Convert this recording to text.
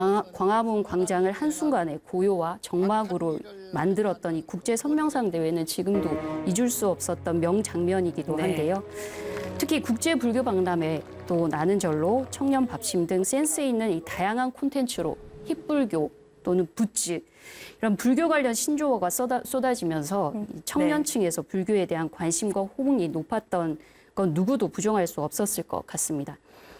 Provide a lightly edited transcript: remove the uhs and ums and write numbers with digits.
광화문 광장을 한순간에 고요와 정막으로 만들었던 이 국제 선명상 대회는 지금도 잊을 수 없었던 명장면이기도 한데요. 특히 국제 불교 박람회 또 나는 절로 청년 밥심 등 센스 있는 이 다양한 콘텐츠로 힙불교 또는 붓즈 이런 불교 관련 신조어가 쏟아지면서 청년층에서 불교에 대한 관심과 호응이 높았던 건 누구도 부정할 수 없었을 것 같습니다.